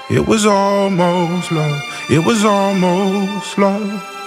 It was almost love. It was almost love.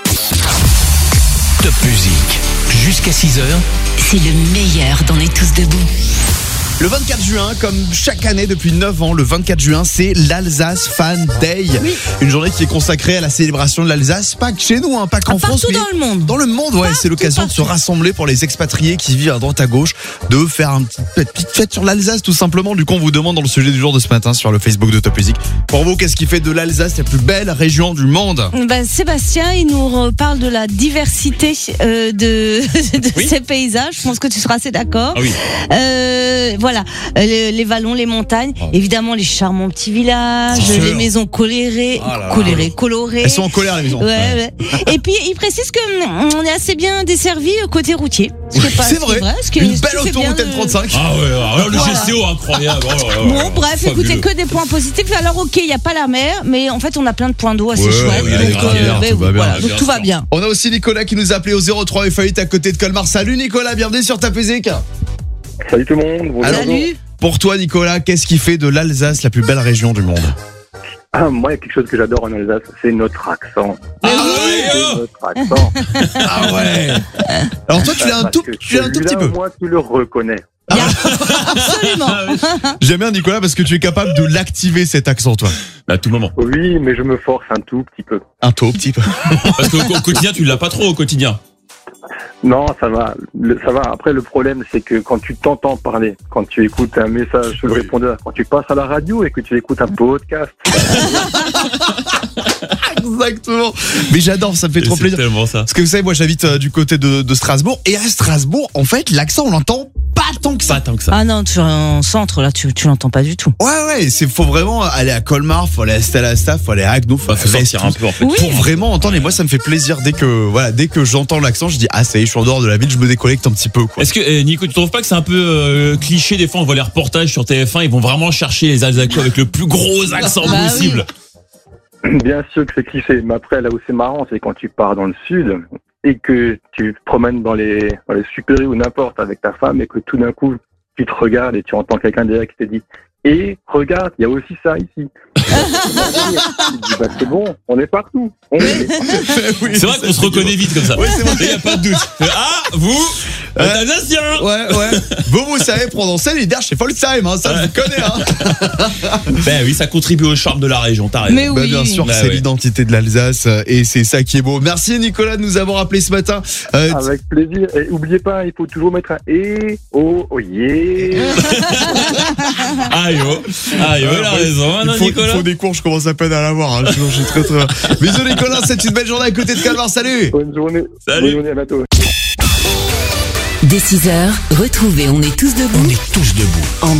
Top Musique, jusqu'à 6h. C'est le meilleur d'On est tous debout. Le 24 juin, comme chaque année depuis 9 ans, le 24 juin, c'est l'Alsace Fan Day. Oui. Une journée qui est consacrée à la célébration de l'Alsace, pas que chez nous, pas qu'en France, mais dans le monde. Dans le monde, ouais, c'est l'occasion de se rassembler pour les expatriés qui vivent à droite à gauche, de faire une petite fête sur l'Alsace, tout simplement. Du coup, on vous demande dans le sujet du jour de ce matin sur le Facebook de Top Musique. Pour vous, qu'est-ce qui fait de l'Alsace la plus belle région du monde ? Sébastien, il nous parle de la diversité de ces paysages. Je pense que tu seras assez d'accord. Ah oui. Voilà, les vallons, les montagnes, évidemment les charmants petits villages, les maisons colorées. Elles sont en colère, les maisons. Ouais. Et puis il précise que on est assez bien desservi côté routier. C'est vrai. Une belle autoroute M35. Ah ouais, le GCO incroyable. Bon, bref, écoutez, que des points positifs. Alors ok, il n'y a pas la mer, mais en fait on a plein de points d'eau assez chouettes. Donc tout va bien. On a aussi Nicolas qui nous a appelé au 03 F8 à côté de Colmar. Salut Nicolas, bienvenue sur Top Musique. Salut tout le monde. Bonjour. Salut. Pour toi Nicolas, qu'est-ce qui fait de l'Alsace la plus belle région du monde ? Moi, il y a quelque chose que j'adore en Alsace, c'est notre accent. Notre accent. Ah ouais. Alors toi tu l'as un tout petit peu. Moi tu le reconnais. Absolument. J'aime bien Nicolas parce que tu es capable de l'activer cet accent toi. À tout moment. Oui, mais je me force un tout petit peu. Un tout petit peu. Parce qu'au quotidien, tu l'as pas trop au quotidien. Non, ça va. Après, le problème, c'est que quand tu t'entends parler, quand tu écoutes un message sur le répondeur, quand tu passes à la radio et que tu écoutes un podcast. Exactement. Mais j'adore, ça me fait trop plaisir. C'est tellement ça. Parce que vous savez, moi j'habite du côté de Strasbourg. Et à Strasbourg, en fait, l'accent, on l'entend pas tant que ça. Ah non, tu es en centre, là, tu l'entends pas du tout. Ouais, faut vraiment aller à Colmar, faut aller à Stella-Staff, faut aller à Haguenau, faut sortir un peu en fait. Oui. Pour vraiment entendre. Et moi, ça me fait plaisir dès que j'entends l'accent, je dis ça y est, je suis en dehors de la ville, je me déconnecte un petit peu, quoi. Est-ce que Nico, tu trouves pas que c'est un peu cliché des fois on voit les reportages sur TF1, ils vont vraiment chercher les Alsaciens avec le plus gros accent possible. Oui. Bien sûr que c'est cliché, mais après là où c'est marrant, c'est quand tu pars dans le sud et que tu te promènes dans les super-U ou n'importe avec ta femme et que tout d'un coup tu te regardes et tu entends quelqu'un derrière qui te dit « Et regarde, il y a aussi ça ici ». Tu dis, c'est bon, on est partout. C'est vrai qu'on se reconnaît vite comme ça. Oui, c'est vrai. Il n'y a pas de doute. Ah, vous, Alsacien. Ouais. Vous savez prononcer les derches, c'est Folksheim, ça je vous connais. Ben oui, ça contribue au charme de la région, t'as raison. Mais oui. Bien sûr, c'est l'identité de l'Alsace et c'est ça qui est beau. Merci Nicolas de nous avoir appelé ce matin. Avec plaisir. Et oubliez pas, il faut toujours mettre un et, oh yeah. Aïe, il a raison, Nicolas. Il faut des cours, je commence à peine à l'avoir. Je suis très. Bisous Nicolas, c'est une belle journée à côté de Calvar. Salut. Bonne journée. Salut. Bonne journée, à bientôt. Dès 6h, retrouvez On est tous debout. On est tous debout. En